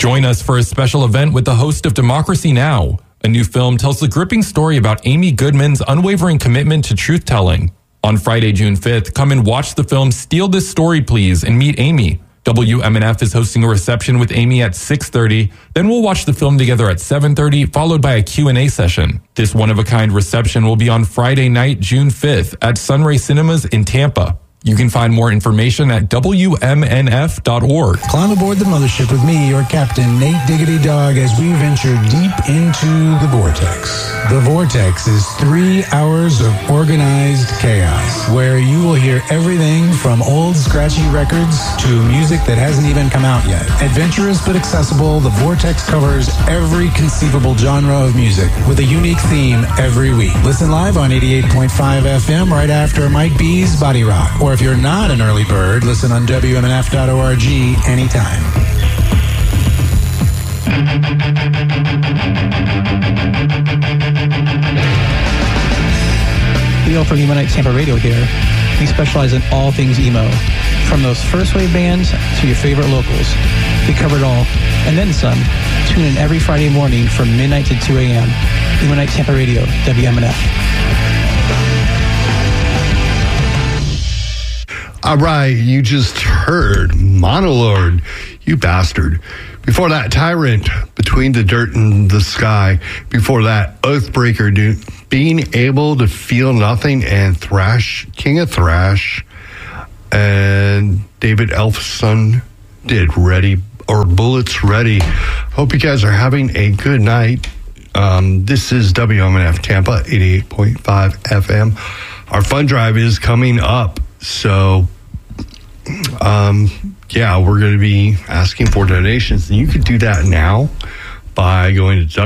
Join us for a special event with the host of Democracy Now! A new film tells the gripping story about Amy Goodman's unwavering commitment to truth-telling. On Friday, June 5th, come and watch the film Steal This Story, Please, and meet Amy. WMNF is hosting a reception with Amy at 6:30. Then we'll watch the film together at 7:30, followed by a Q&A session. This one-of-a-kind reception will be on Friday night, June 5th, at Sunray Cinemas in Tampa. You can find more information at WMNF.org. Climb aboard the mothership with me, your captain, Nate Diggity Dog, as we venture deep into the Vortex. The Vortex is 3 hours of organized chaos, where you will hear everything from old scratchy records to music that hasn't even come out yet. Adventurous but accessible, the Vortex covers every conceivable genre of music with a unique theme every week. Listen live on 88.5 FM right after Mike B's Body Rock. Or if you're not an early bird, listen on WMNF.org anytime. Leo from Emo Night Tampa Radio here. We specialize in all things emo. From those first wave bands to your favorite locals. We cover it all, and then some. Tune in every Friday morning from midnight to 2 a.m. Emo Night Tampa Radio, WMNF. All right, you just heard Monolord, you bastard. Before that, Tyrant, Between the Dirt and the Sky. Before that, Oathbreaker, Being Able to Feel Nothing, and Thrash, King of Thrash. And David Elfson did Ready, or Bullets Ready. Hope you guys are having a good night. This is WMNF Tampa, 88.5 FM. Our fund drive is coming up. So, we're going to be asking for donations. And you could do that now by going to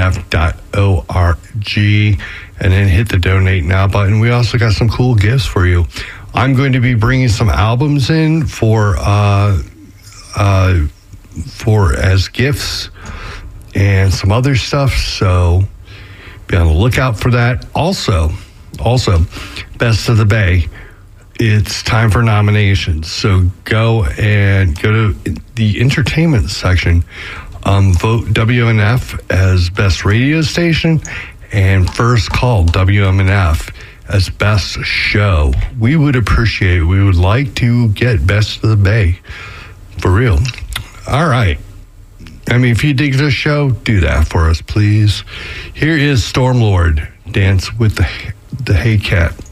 WMNF.org and then hit the donate now button. We also got some cool gifts for you. I'm going to be bringing some albums in for as gifts and some other stuff. So be on the lookout for that. Also, Best of the Bay. It's time for nominations. So go to the entertainment section. Vote WMNF as best radio station and First Call WMNF as best show. We would like to get Best of the Bay. For real. All right. I mean, if you dig this show, do that for us, please. Here is Stormlord, Dance with the Hey Cat.